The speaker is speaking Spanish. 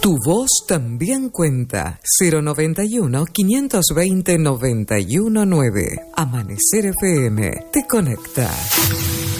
Tu voz también cuenta. 091-520-919. Amanecer FM te conecta.